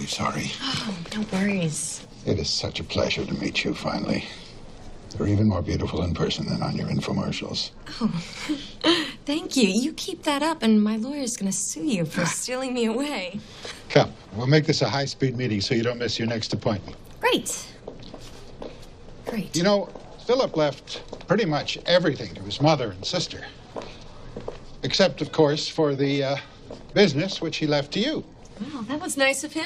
terribly sorry. Oh, no worries. It is such a pleasure to meet you finally. You're even more beautiful in person than on your infomercials. Oh, thank you. You keep that up, and my lawyer's going to sue you for stealing me away. Come, we'll make this a high-speed meeting so you don't miss your next appointment. Great. Great. You know, Philip left pretty much everything to his mother and sister. Except, of course, for the business, which he left to you. Well, that was nice of him.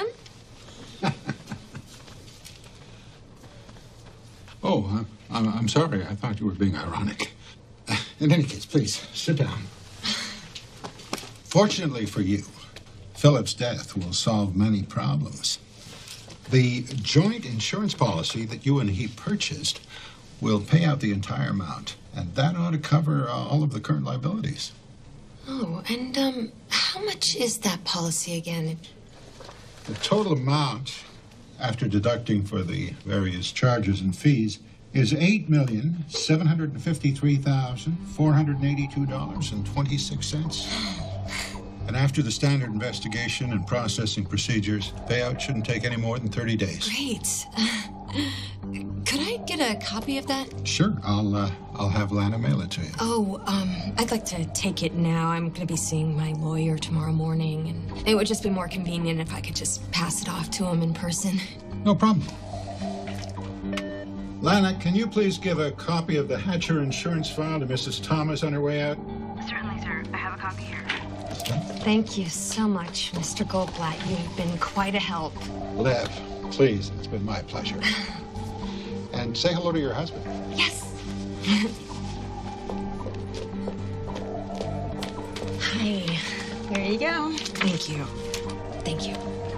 Oh, I'm sorry. I thought you were being ironic. In any case, please, sit down. Fortunately for you, Philip's death will solve many problems. The joint insurance policy that you and he purchased will pay out the entire amount, and that ought to cover all of the current liabilities. Oh, and, how much is that policy again? The total amount, after deducting for the various charges and fees, is $8,753,482.26. And after the standard investigation and processing procedures, payout shouldn't take any more than 30 days. Great. Could I get a copy of that? Sure. I'll have Lana mail it to you. Oh, I'd like to take it now. I'm going to be seeing my lawyer tomorrow morning, and it would just be more convenient if I could just pass it off to him in person. No problem. Lana, can you please give a copy of the Hatcher insurance file to Mrs. Thomas on her way out? Certainly, sir. I have a copy here. Thank you so much, Mr. Goldblatt. You've been quite a help. Lev, please. It's been my pleasure. And say hello to your husband. Yes. Hi. There you go. Thank you. Thank you.